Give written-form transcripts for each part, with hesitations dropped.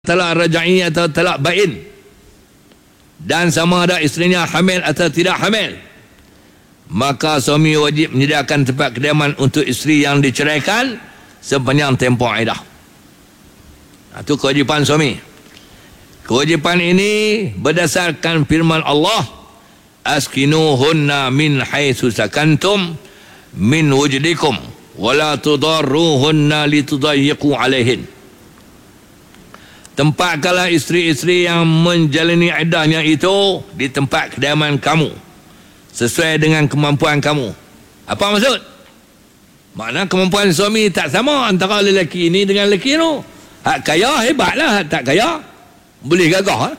talak rajai atau talak bain, dan sama ada isterinya hamil atau tidak hamil, maka suami wajib menyediakan tempat kediaman untuk isteri yang diceraikan sepanjang tempoh iddah. Itu kewajipan suami. Kewajipan ini berdasarkan firman Allah, askinuhunna min haitsu sakantum min wujdikum wala tudarruhunna litudayyiqu alaihin. Tempatkanlah isteri-isteri yang menjalani iddahnya itu di tempat kediaman kamu sesuai dengan kemampuan kamu. Apa maksud? Makna kemampuan suami tak sama antara lelaki ini dengan lelaki itu. Hak kaya hebatlah, hak tak kaya boleh gagah.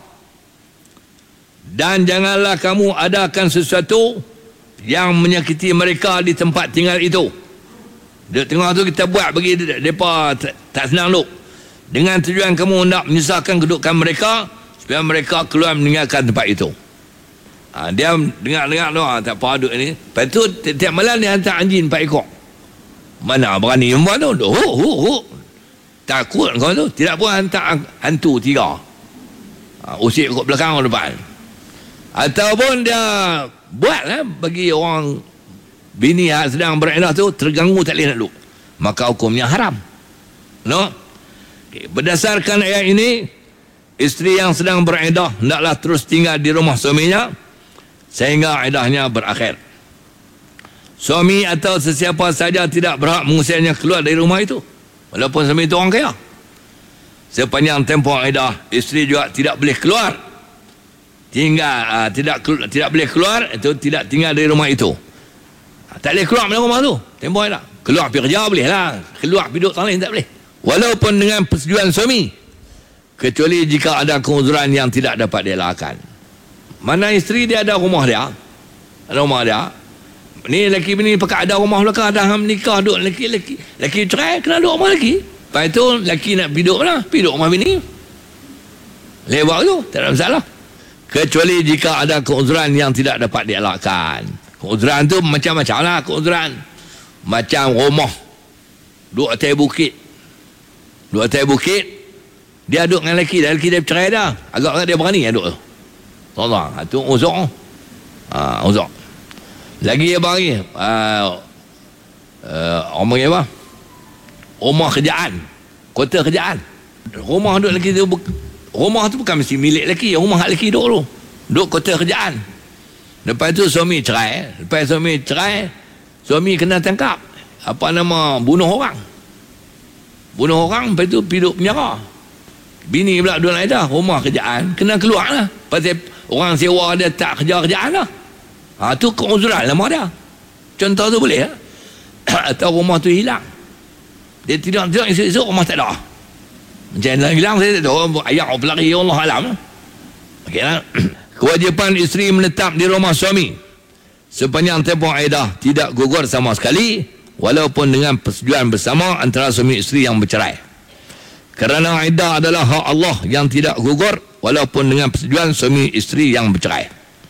Dan janganlah kamu adakan sesuatu yang menyakiti mereka di tempat tinggal itu. Di tengah tu kita buat bagi mereka tak senang duk, dengan tujuan kamu nak menyusahkan kedudukan mereka supaya mereka keluar meninggalkan tempat itu. Dia dengar-dengar tu, tak apa duduk ni. Lepas tu tiap malam dia hantar anjing 4 ekor. Mana berani membuat tu? Takut kau tu. Tidak pun hantar hantu 3. Usik kat belakang ke depan. Ataupun dia buatlah bagi orang bini yang sedang beriddah tu terganggu tak boleh nak duduk, maka hukumnya haram. Berdasarkan ayat ini, isteri yang sedang beriddah hendaklah terus tinggal di rumah suaminya sehingga iddahnya berakhir. Suami atau sesiapa saja tidak berhak mengusirnya keluar dari rumah itu, walaupun suami itu orang kaya. Sepanjang tempoh iddah, isteri juga tidak boleh keluar. Tidak boleh keluar, itu tidak tinggal dari rumah itu. Tak boleh keluar dari rumah tu tempoh iddah. Keluar pergi kerja boleh lah, keluar pergi duduk tanah tak boleh, walaupun dengan persetujuan suami, kecuali jika ada keuzuran yang tidak dapat dielakkan. Mana isteri dia ada rumah dia, ni lelaki bini pakai ada rumah belakang, ada ham nikah duduk, lelaki cerai kena duduk rumah lelaki. Lepas tu lelaki nak pergi duduk mana? Pergi duduk rumah bini, lewat tu tak ada masalah, kecuali jika ada keuzuran yang tidak dapat dielakkan. Keuzuran tu macam-macam lah. Keuzuran macam rumah duduk atas bukit, dia duduk dengan lelaki, dan lelaki dia bercerai dah, agak dia berani duduk tu. Itu uzur. Uzur. Lagi apa lagi? Orang panggil apa? Rumah kerjaan, kota kerjaan. Rumah duduk lelaki tu, rumah tu bukan mesti milik lelaki, rumah hak lelaki duduk tu, duduk kota kerjaan. Lepas tu suami cerai. Suami kena tangkap, bunuh orang. Lepas tu pergi duduk penjara. Bini pula duduk lain dah, rumah kerjaan, kena keluar lah, pasal orang sewa dia tak kerja kerjaan lah. Tu keuzuran lama dia. Contoh tu boleh lah. Atau rumah tu hilang, dia tidak esok rumah tak ada. Macam hilang saya tak tahu, ayat pelari Allah alam. Okey lah. Kewajipan isteri menetap di rumah suami sepanjang tempoh iddah tidak gugur sama sekali, walaupun dengan persetujuan bersama antara suami isteri yang bercerai. Kerana iddah adalah hak Allah yang tidak gugur walaupun dengan persetujuan suami isteri yang bercerai.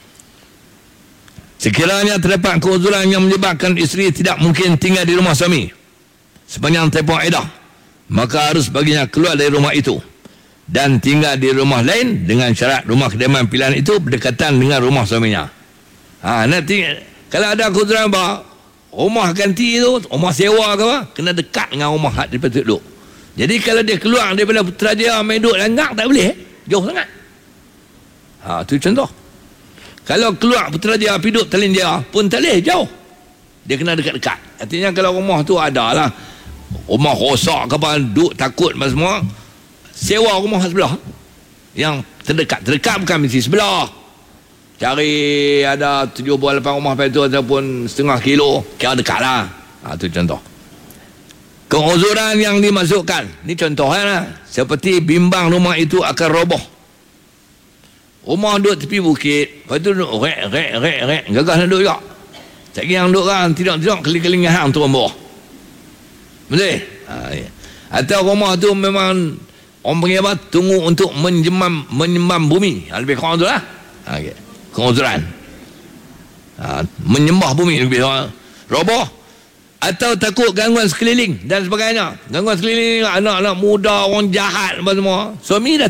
Sekiranya terdapat keuzuran yang menyebabkan isteri tidak mungkin tinggal di rumah suami sepanjang tempoh iddah, maka harus baginya keluar dari rumah itu dan tinggal di rumah lain dengan syarat rumah kediaman pilihan itu berdekatan dengan rumah suaminya. Nanti kalau ada keuzuran apa, rumah ganti tu, rumah sewa ke apa, kena dekat dengan rumah hak dia patut duduk. Jadi kalau dia keluar daripada Putrajaya main duduk Langak tak boleh, jauh sangat. Tu contoh. Kalau keluar Putrajaya pergi duduk Talinjaya pun tak boleh, jauh. Dia kena dekat-dekat. Artinya kalau rumah tu adalah rumah rosak ke apa, duduk takut semua, sewa rumah sebelah yang terdekat bukan mesti sebelah. Cari ada 7-8 rumah lepas tu, ataupun setengah kilo, kira dekat lah. Itu contoh. Keuzuran yang dimasukkan, ni contohnya seperti bimbang rumah itu akan roboh. Rumah duduk tepi bukit, lepas tu duduk rek, gagal nak duduk juga. Tak kira yang duduk kan, tidak keliling hang turun bawah. Betul? Atau rumah tu memang orang panggil apa, tunggu untuk menyembam bumi, lebih kurang tu lah. Keuzuran menyembah bumi lebih kurang, roboh. Atau takut gangguan sekeliling dan sebagainya. Gangguan sekeliling, anak-anak muda, orang jahat apa semua. Suami dah